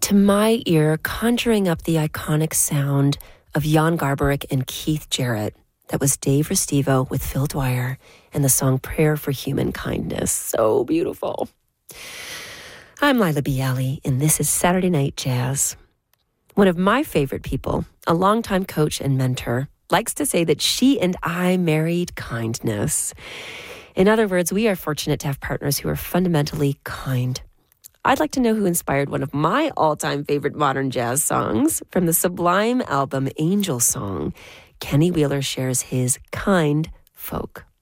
to my ear, conjuring up the iconic sound of Jan Garbarek and Keith Jarrett. That was Dave Restivo with Phil Dwyer and the song Prayer for Human Kindness. So beautiful. I'm Lila Bialy, and this is Saturday Night Jazz. One of my favorite people, a longtime coach and mentor, likes to say that she and I married kindness. In other words, we are fortunate to have partners who are fundamentally kind. I'd like to know who inspired one of my all-time favorite modern jazz songs. From the Sublime album Angel Song, Kenny Wheeler shares his kind folk.